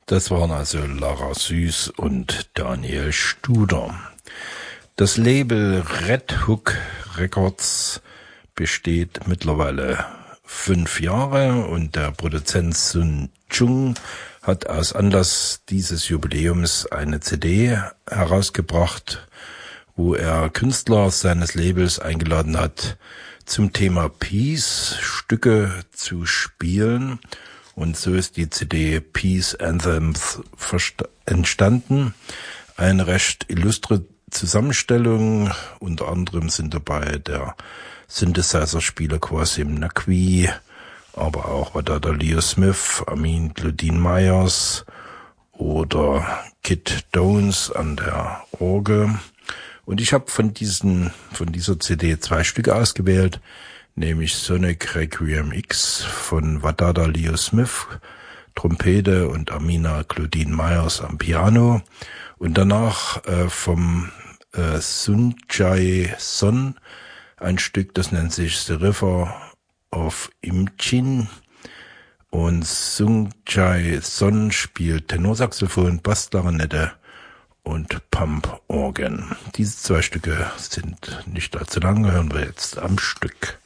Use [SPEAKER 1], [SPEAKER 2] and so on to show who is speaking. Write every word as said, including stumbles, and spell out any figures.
[SPEAKER 1] Das waren also Lara Süß und Daniel Studer. Das Label Red Hook Records besteht mittlerweile fünf Jahre und der Produzent Sun Chung hat aus Anlass dieses Jubiläums eine C D herausgebracht, wo er Künstler seines Labels eingeladen hat, zum Thema Peace Stücke zu spielen. Und so ist die C D Peace Anthems entstanden. Eine recht illustre Zusammenstellung. Unter anderem sind dabei der Synthesizer-Spieler Qasim Naqvi, aber auch Wadada Leo Smith, Amin Claudine Myers oder Kid Downs an der Orgel. Und ich habe von diesen, von dieser C D zwei Stücke ausgewählt, nämlich Sonic Requiem X von Wadada Leo Smith, Trompete und Amina Claudine Myers am Piano. Und danach äh, vom äh, Sunjae Son ein Stück, das nennt sich The River of Imchin. Und Sunjae Son spielt Tenorsaxophon, Bassklarinette und Pump-Organ. Diese zwei Stücke sind nicht allzu lang, hören wir jetzt am Stück.